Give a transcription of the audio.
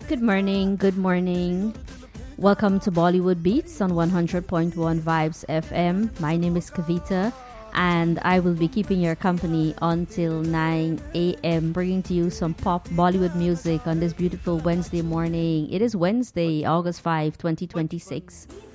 Good morning, good morning. Welcome to Bollywood Beats on 100.1 Vibes FM. My name is Kavita and I will be keeping your company until 9 a.m. bringing to you some pop Bollywood music on this beautiful Wednesday morning. It is Wednesday, August 5, 2026.